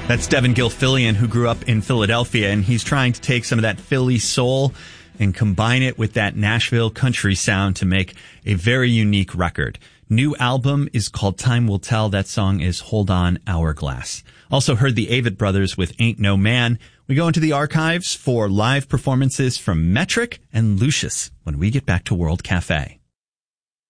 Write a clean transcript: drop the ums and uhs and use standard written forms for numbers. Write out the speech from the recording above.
That's Devin Gilfillian, who grew up in Philadelphia, and he's trying to take some of that Philly soul and combine it with that Nashville country sound to make a very unique record. New album is called Time Will Tell. That song is Hold On Hourglass. Also heard the Avett Brothers with Ain't No Man. We go into the archives for live performances from Metric and Lucius when we get back to World Cafe.